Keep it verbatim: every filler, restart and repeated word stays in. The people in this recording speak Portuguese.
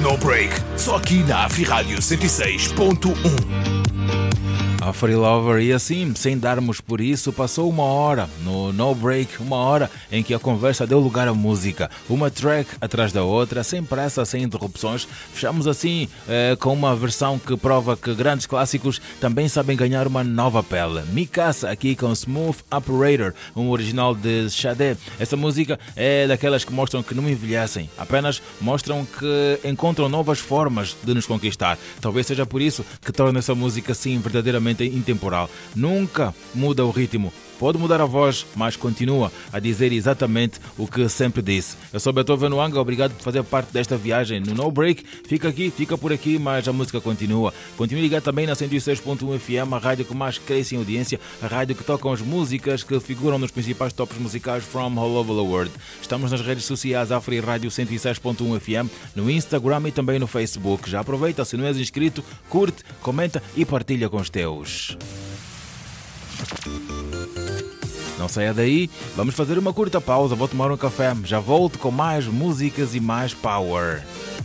No Break, só aqui na Afri Rádio cento e seis ponto um. A Free Lover, e assim, sem darmos por isso, passou uma hora no No Break, uma hora em que a conversa deu lugar à música, uma track atrás da outra, sem pressa, sem interrupções. Fechamos assim eh, com uma versão que prova que grandes clássicos também sabem ganhar uma nova pele. Mikasa aqui com Smooth Operator, um original de Sade. Essa música é daquelas que mostram que não envelhecem, apenas mostram que encontram novas formas de nos conquistar. Talvez seja por isso que torna essa música assim verdadeiramente intemporal. Nunca muda o ritmo. Pode mudar a voz, mas continua a dizer exatamente o que sempre disse. Eu sou Beethoven Wanga, obrigado por fazer parte desta viagem no No Break. Fica aqui, fica por aqui, mas a música continua. Continue ligado também na cento e seis ponto um F M, a rádio que mais cresce em audiência, a rádio que toca as músicas que figuram nos principais tops musicais from all over the world. Estamos nas redes sociais Afri Rádio cento e seis ponto um F M, no Instagram e também no Facebook. Já aproveita, se não és inscrito, curte, comenta e partilha com os teus. Não saia daí, vamos fazer uma curta pausa, vou tomar um café, já volto com mais músicas e mais power.